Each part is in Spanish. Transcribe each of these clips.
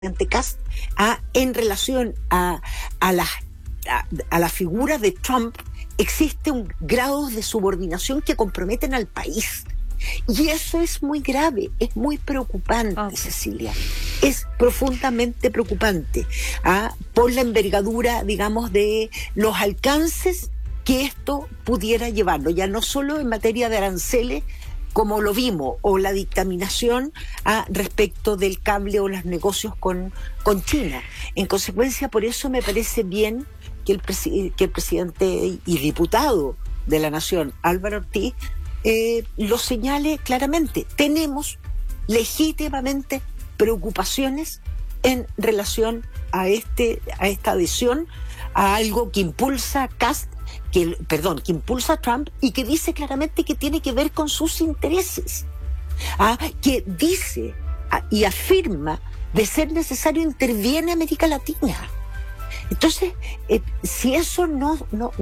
Kast en relación a la figura de Trump, existe un grado de subordinación que comprometen al país. Y eso es muy grave, es muy preocupante, Cecilia. Es profundamente preocupante por la envergadura, digamos, de los alcances que esto pudiera llevarlo, ya no solo en materia de aranceles, como lo vimos, o la dictaminación respecto del cable o los negocios con China. En consecuencia, por eso me parece bien que el presidente y diputado de la Nación, Álvaro Ortiz, lo señale claramente. Tenemos legítimamente preocupaciones en relación a esta adhesión a algo que impulsa que impulsa Trump y que dice claramente que tiene que ver con sus intereses, que dice y afirma de ser necesario interviene América Latina. Entonces, si eso no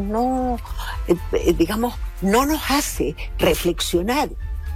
nos hace reflexionar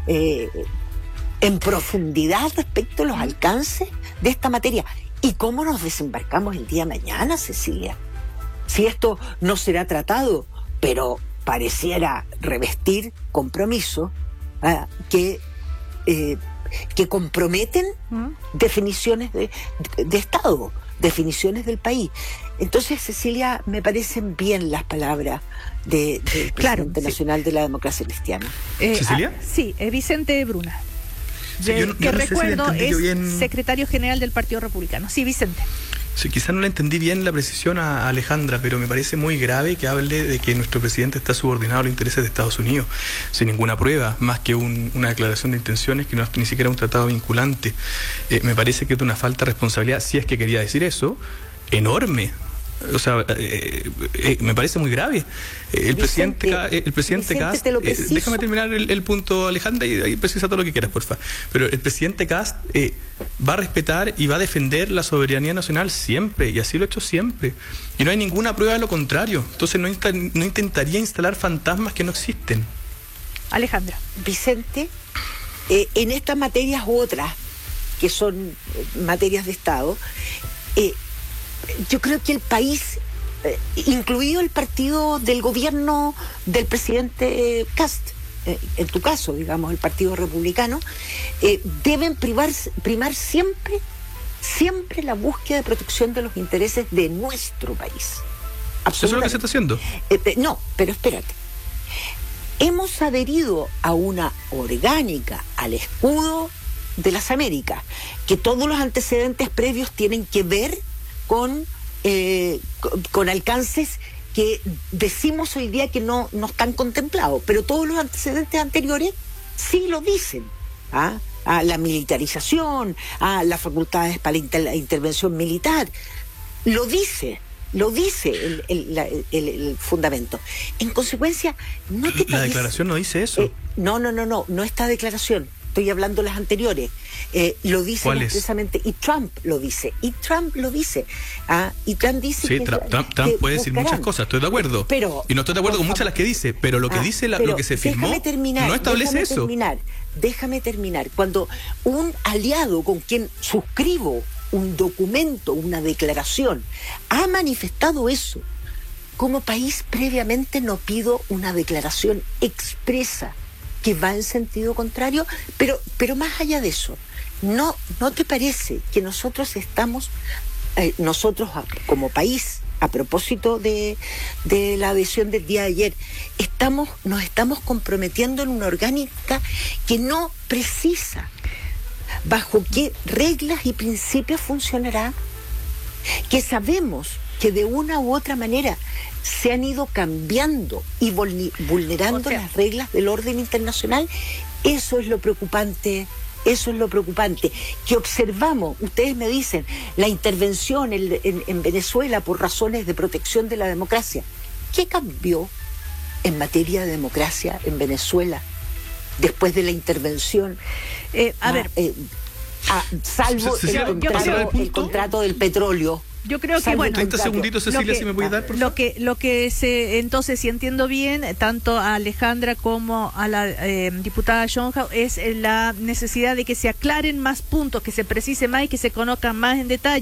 en profundidad respecto a los alcances de esta materia y cómo nos desembarcamos el día de mañana, Cecilia, si esto no será tratado, pero pareciera revestir compromisos que comprometen definiciones de Estado, definiciones del país. Entonces, Cecilia, me parecen bien las palabras del presidente nacional de la democracia cristiana. ¿Cecilia? Sí, Vicente Bruna, que recuerdo es secretario general del Partido Republicano. Sí, Vicente. Sí, quizás no le entendí bien la precisión a Alejandra, pero me parece muy grave que hable de que nuestro presidente está subordinado a los intereses de Estados Unidos, sin ninguna prueba, más que una declaración de intenciones que no es ni siquiera un tratado vinculante. Me parece que es una falta de responsabilidad, si es que quería decir eso, enorme. O sea, me parece muy grave. El presidente Kast, déjame terminar el punto, Alejandra, y precisa todo lo que quieras, porfa. Pero el presidente Kast va a respetar y va a defender la soberanía nacional siempre, y así lo ha hecho siempre. Y no hay ninguna prueba de lo contrario. Entonces no intentaría instalar fantasmas que no existen. Alejandra. Vicente, en estas materias u otras, que son materias de Estado, yo creo que el país, incluido el partido del gobierno del presidente Kast, en tu caso, digamos, el Partido Republicano, deben primar siempre la búsqueda de protección de los intereses de nuestro país. ¿Eso es lo que se está haciendo? No, pero espérate. Hemos adherido a una orgánica, al escudo de las Américas, que todos los antecedentes previos tienen que ver con alcances que decimos hoy día que no están contemplados, pero todos los antecedentes anteriores sí lo dicen. A la militarización, a las facultades para la intervención militar, lo dice el fundamento. En consecuencia, ¿no te parece? La declaración no dice eso. No esta declaración. Estoy hablando de las anteriores. Lo dice expresamente, y Trump lo dice. Y Trump dice sí, que Trump puede decir muchas cosas, estoy de acuerdo. Y no estoy de acuerdo con muchas de las que dice, pero lo que dice, lo que se firmó, no establece eso. Déjame terminar. Cuando un aliado con quien suscribo un documento, una declaración, ha manifestado eso, como país previamente no pido una declaración expresa que va en sentido contrario, pero más allá de eso, ¿no te parece que nosotros como país, a propósito de la adhesión del día de ayer, nos estamos comprometiendo en una orgánica que no precisa bajo qué reglas y principios funcionará, que sabemos que de una u otra manera se han ido cambiando y vulnerando las reglas del orden internacional? Eso es lo preocupante. Que observamos, ustedes me dicen, la intervención en Venezuela por razones de protección de la democracia. ¿Qué cambió en materia de democracia en Venezuela después de la intervención? Salvo el contrato del petróleo, Yo creo que, bueno, 30 segunditos, Cecilia, si me puedes dar, por favor. Lo que entonces, si entiendo bien, tanto a Alejandra como a la diputada Schönhaus, es la necesidad de que se aclaren más puntos, que se precise más y que se conozcan más en detalle